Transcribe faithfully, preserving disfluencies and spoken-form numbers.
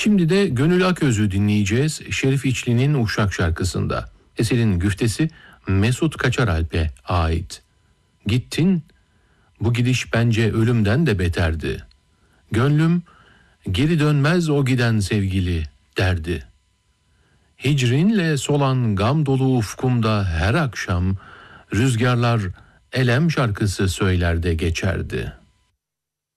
Şimdi de Gönül Aköz'ü dinleyeceğiz Şerif İçli'nin Uşak şarkısında. Eserin güftesi Mesut Kaçaralp'e ait. Gittin, bu gidiş bence ölümden de beterdi. Gönlüm geri dönmez o giden sevgili derdi. Hicrinle solan gam dolu ufkumda her akşam rüzgarlar elem şarkısı söyler de geçerdi.